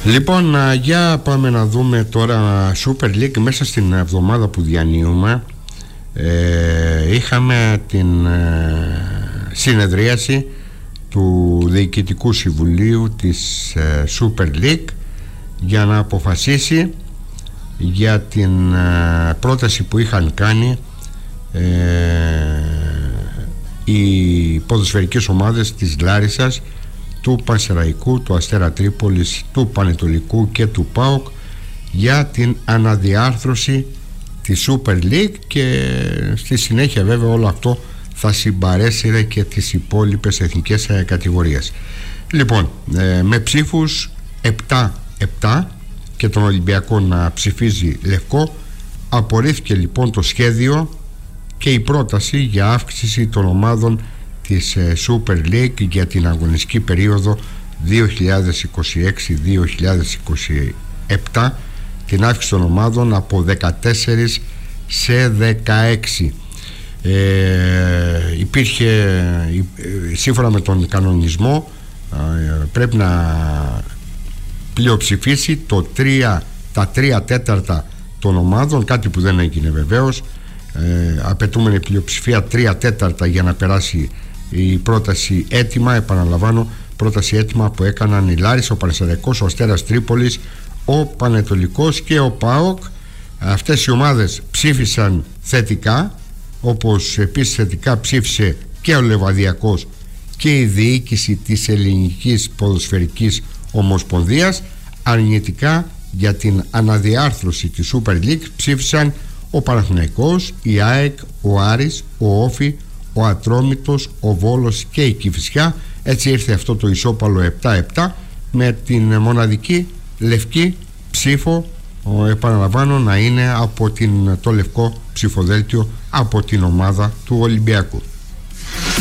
Λοιπόν, για πάμε να δούμε τώρα Super League. Μέσα στην εβδομάδα που διανύουμε είχαμε την συνεδρίαση του Διοικητικού Συμβουλίου της Super League για να αποφασίσει για την πρόταση που είχαν κάνει οι ποδοσφαιρικές ομάδες της Λάρισσας, του Πανσεραϊκού, του Αστέρα Τρίπολης, του Πανετολικού και του ΠΑΟΚ για την αναδιάρθρωση της Super League, και στη συνέχεια βέβαια όλο αυτό θα συμπαρέσυρε και τις υπόλοιπες εθνικές κατηγορίες. Λοιπόν, με ψήφους 7-7 και τον Ολυμπιακό να ψηφίζει λευκό, απορρίφθηκε λοιπόν το σχέδιο και η πρόταση για αύξηση των ομάδων της Super League για την αγωνιστική περίοδο 2026-2027, την αύξηση των ομάδων από 14 σε 16. Υπήρχε, σύμφωνα με τον κανονισμό, πρέπει να πλειοψηφίσει τα 3/4 των ομάδων, κάτι που δεν έγινε βεβαίως. Απαιτούμενη πλειοψηφία 3/4 για να περάσει η πρόταση έτοιμα. Επαναλαμβάνω, πρόταση έτοιμα που έκαναν η Λάρισα, ο Πανσεραϊκός, ο Αστέρας Τρίπολης, ο Πανετολικός και ο ΠΑΟΚ. Αυτές οι ομάδες ψήφισαν θετικά, όπως επίσης θετικά ψήφισε και ο Λεβαδιακός και η διοίκηση της Ελληνικής Ποδοσφαιρικής Ομοσπονδίας. Αρνητικά για την αναδιάρθρωση της Super League ψήφισαν ο Παναθηναϊκός, η ΑΕΚ, ο Άρης, ο Όφη, ο Ατρόμητος, ο Βόλος και η Κηφισιά. Έτσι ήρθε αυτό το ισόπαλο 7-7, με την μοναδική λευκή ψήφο, επαναλαμβάνω, να είναι από το λευκό ψηφοδέλτιο από την ομάδα του Ολυμπιακού.